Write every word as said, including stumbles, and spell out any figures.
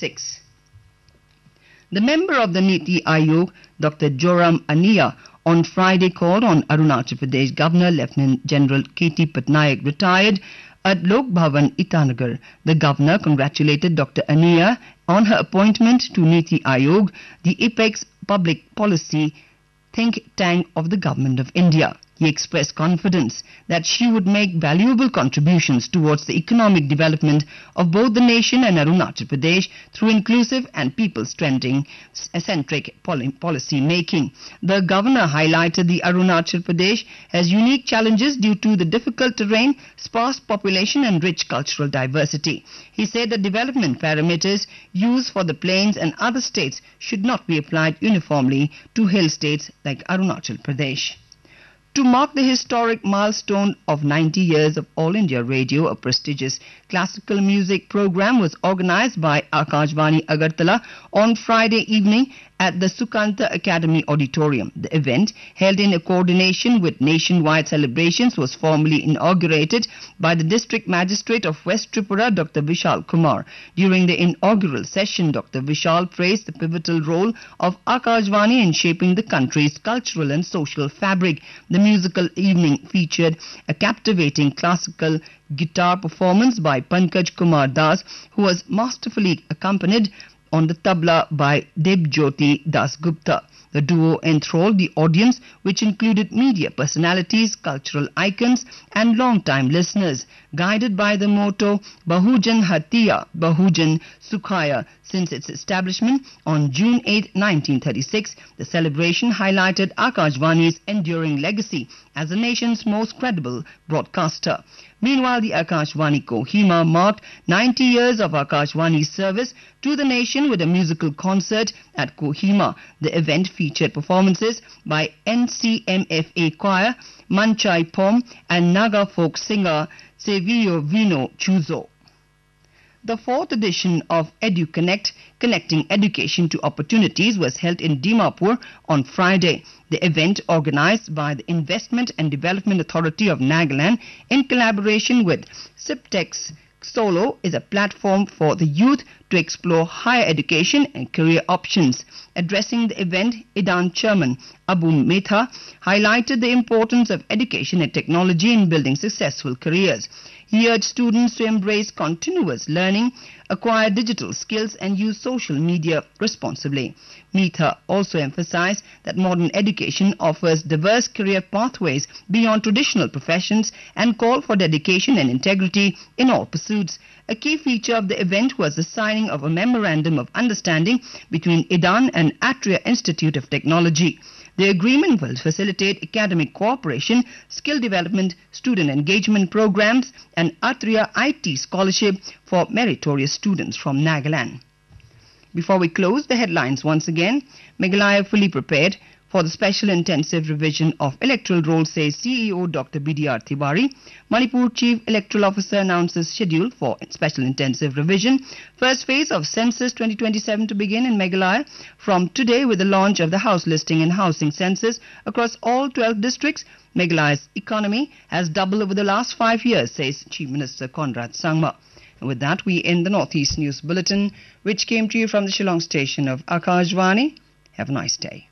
six. The member of the Niti Aayog, Doctor Joram Ania, on Friday called on Arunachal Pradesh Governor Lieutenant General K T Patnaik, retired, at Lok Bhavan, Itanagar. The governor congratulated Doctor Ania on her appointment to Niti Aayog, the apex public policy think tank of the Government of India. He expressed confidence that she would make valuable contributions towards the economic development of both the nation and Arunachal Pradesh through inclusive and people-centric policy making. The governor highlighted the Arunachal Pradesh has unique challenges due to the difficult terrain, sparse population and rich cultural diversity. He said that development parameters used for the plains and other states should not be applied uniformly to hill states like Arunachal Pradesh. To mark the historic milestone of ninety years of All India Radio, a prestigious classical music program was organized by Akashvani Agartala on Friday evening at the Sukanta Academy Auditorium. The event, held in coordination with nationwide celebrations, was formally inaugurated by the District Magistrate of West Tripura, Doctor Vishal Kumar. During the inaugural session, Doctor Vishal praised the pivotal role of Akashvani in shaping the country's cultural and social fabric. The musical evening featured a captivating classical guitar performance by Pankaj Kumar Das, who was masterfully accompanied on the tabla by Debjyoti Dasgupta. The duo enthralled the audience, which included media personalities, cultural icons and long-time listeners. Guided by the motto Bahujan Hatiya, Bahujan Sukhaya, since its establishment on June eighth, nineteen thirty-six, the celebration highlighted Akashvani's enduring legacy as the nation's most credible broadcaster. Meanwhile, the Akashvani Kohima marked ninety years of Akashvani's service to the nation with a musical concert at Kohima. The event featured performances by N C M F A choir, Manchai Pom and Naga folk singer Sevio Vino Chuzo. The fourth edition of EduConnect, Connecting Education to Opportunities, was held in Dimapur on Friday. The event, organized by the Investment and Development Authority of Nagaland in collaboration with Ciptex Solo, is a platform for the youth to explore higher education and career options. Addressing the event, IDAN Chairman Abun Metha highlighted the importance of education and technology in building successful careers. He urged students to embrace continuous learning, acquire digital skills and use social media responsibly. Metha also emphasized that modern education offers diverse career pathways beyond traditional professions and called for dedication and integrity in all pursuits. A key feature of the event was the signing of a memorandum of understanding between IDAN and Atria Institute of Technology. The agreement will facilitate academic cooperation, skill development, student engagement programs and Atria I T scholarship for meritorious students from Nagaland. Before we close, the headlines once again. Meghalaya fully prepared for the special intensive revision of electoral roll, says C E O Doctor B D R Tiwari. Manipur Chief Electoral Officer announces schedule for special intensive revision. First phase of census twenty twenty-seven to begin in Meghalaya from today with the launch of the house listing and housing census across all twelve districts. Meghalaya's economy has doubled over the last five years, says Chief Minister Conrad Sangma. And with that, we end the Northeast News Bulletin, which came to you from the Shillong station of Akashvani. Have a nice day.